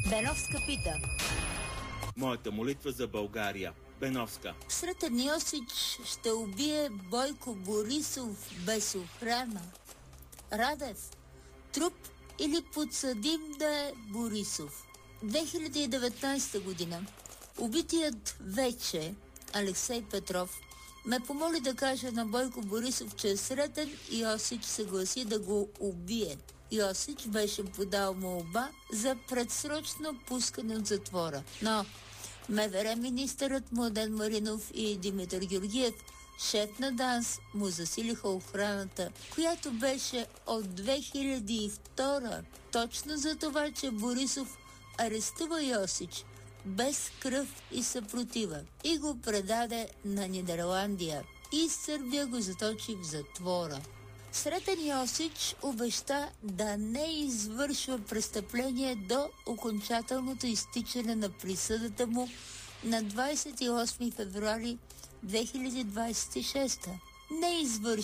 Беновска пита. Моята молитва за България. Беновска. Сретен Йосич ще убие Бойко Борисов без охрана. Радев, труп или подсъдим да е Борисов? 2019 година убитият вече Алексей Петров ме помоли да кажа на Бойко Борисов, че е сретен и Йосич съгласи да го убие. Йосич беше подал молба за предсрочно пускане от затвора. Но МВР министърът Младен Маринов и Димитър Георгиев, шеф на ДАНС, му засилиха охраната, която беше от 2002, точно за това, че Борисов арестува Йосич без кръв и съпротива и го предаде на Нидерландия. И Сърбия го заточи в затвора. Сретен Йосич обеща да не извършва престъпление до окончателното изтичане на присъдата му на 28 февруари 2026. Не извърши